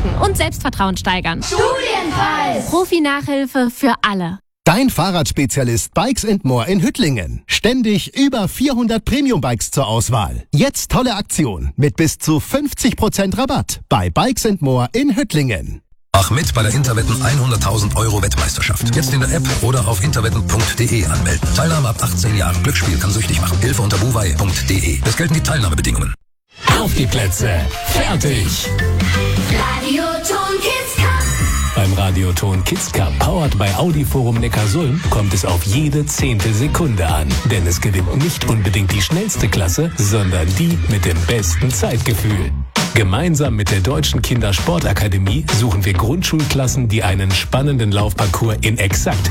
stärken und Selbstvertrauen steigern. Studienpreis! Profi-Nachhilfe für alle. Dein Fahrradspezialist Bikes & More in Hüttlingen. Ständig über 400 Premium-Bikes zur Auswahl. Jetzt tolle Aktion mit bis zu 50% Rabatt bei Bikes & More in Hüttlingen. Mach mit bei der Interwetten 100.000 € Wettmeisterschaft. Jetzt in der App oder auf interwetten.de anmelden. Teilnahme ab 18 Jahren. Glücksspiel kann süchtig machen. Hilfe unter buwei.de. Es gelten die Teilnahmebedingungen. Auf die Plätze. Fertig. Radioton Kids Cup. Beim Radioton Kids Cup, powered bei Audi Forum Neckarsulm, kommt es auf jede 10. Sekunde an. Denn es gewinnt nicht unbedingt die schnellste Klasse, sondern die mit dem besten Zeitgefühl. Gemeinsam mit der Deutschen Kindersportakademie suchen wir Grundschulklassen, die einen spannenden Laufparcours in exakt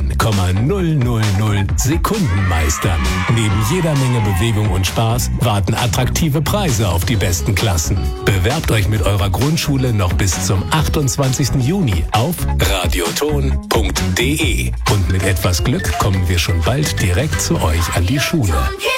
10,000 Sekunden meistern. Neben jeder Menge Bewegung und Spaß warten attraktive Preise auf die besten Klassen. Bewerbt euch mit eurer Grundschule noch bis zum 28. Juni auf radioton.de. Und mit etwas Glück kommen wir schon bald direkt zu euch an die Schule.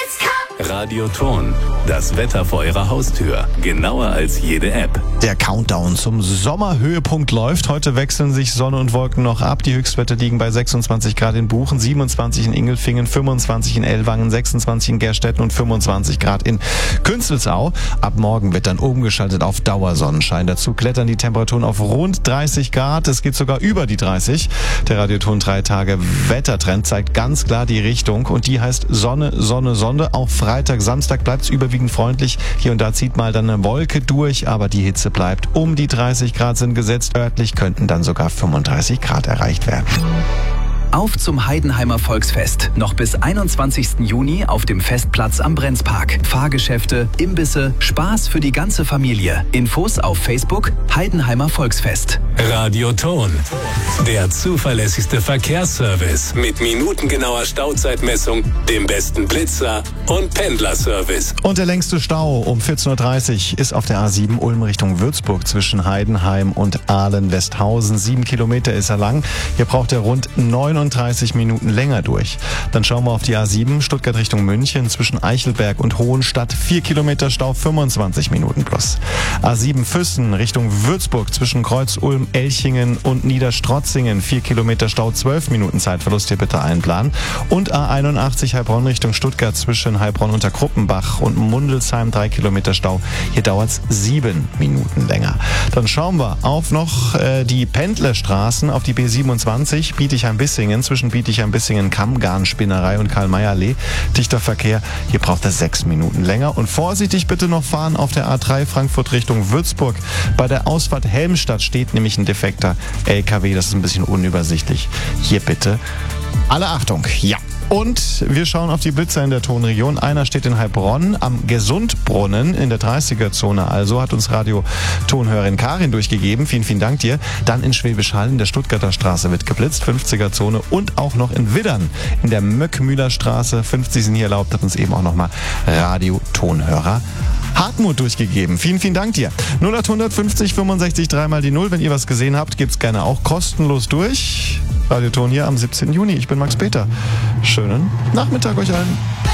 Radioton, das Wetter vor eurer Haustür. Genauer als jede App. Der Countdown zum Sommerhöhepunkt läuft. Heute wechseln sich Sonne und Wolken noch ab. Die Höchstwerte liegen bei 26 Grad in Buchen, 27 in Ingelfingen, 25 in Ellwangen, 26 in Gerstetten und 25 Grad in Künzelsau. Ab morgen wird dann umgeschaltet auf Dauersonnenschein. Dazu klettern die Temperaturen auf rund 30 Grad. Es geht sogar über die 30. Der Radioton 3 Tage Wettertrend zeigt ganz klar die Richtung und die heißt Sonne, Sonne, Sonne. Auch Freitag, Samstag bleibt es überwiegend freundlich. Hier und da zieht mal dann eine Wolke durch, aber die Hitze bleibt. Um die 30 Grad sind gesetzt. Örtlich könnten dann sogar 35 Grad erreicht werden. Auf zum Heidenheimer Volksfest. Noch bis 21. Juni auf dem Festplatz am Brenzpark. Fahrgeschäfte, Imbisse, Spaß für die ganze Familie. Infos auf Facebook Heidenheimer Volksfest. Radioton, der zuverlässigste Verkehrsservice mit minutengenauer Stauzeitmessung, dem besten Blitzer und Pendlerservice. Und der längste Stau um 14.30 Uhr ist auf der A7 Ulm Richtung Würzburg zwischen Heidenheim und Ahlen-Westhausen. 7 Kilometer ist er lang. Hier braucht er rund 39 Minuten länger durch. Dann schauen wir auf die A7 Stuttgart Richtung München zwischen Eichelberg und Hohenstadt. 4 Kilometer Stau, 25 Minuten plus. A7 Füssen Richtung Würzburg zwischen Kreuz-Ulm, Elchingen und Niederstrotzingen. 4 Kilometer Stau, 12 Minuten Zeitverlust, hier bitte einplanen. Und A81 Heilbronn Richtung Stuttgart zwischen Heilbronn unter Kruppenbach und Mundelsheim. 3 Kilometer Stau. Hier dauert es 7 Minuten länger. Dann schauen wir auf noch die Pendlerstraßen, auf die B27 Bietigheim-Bissingen zwischen Bietigheim-Bissingen, Kammgarnspinnerei und Karl-May-Allee. Dichter Verkehr, hier braucht er 6 Minuten länger. Und vorsichtig bitte noch fahren auf der A3 Frankfurt Richtung Würzburg. Bei der Ausfahrt Helmstadt steht nämlich ein defekter LKW, das ist ein bisschen unübersichtlich. Hier bitte alle Achtung, ja. Und wir schauen auf die Blitzer in der Tonregion. Einer steht in Heilbronn am Gesundbrunnen in der 30er-Zone. Also hat uns Radio-Tonhörerin Karin durchgegeben. Vielen, vielen Dank dir. Dann in Schwäbisch Hall in der Stuttgarter Straße wird geblitzt, 50er-Zone. Und auch noch in Widdern in der Möckmühler Straße. 50 sind hier erlaubt, hat uns eben auch nochmal Radio-Tonhörer Hartmut durchgegeben. Vielen, vielen Dank dir. 0850 65 3 mal die 0. Wenn ihr was gesehen habt, gibt's gerne auch kostenlos durch. Radioton hier am 17. Juni. Ich bin Max Peter. Schönen Nachmittag euch allen.